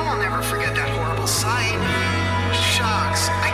I'll never forget that horrible sight. Shucks, I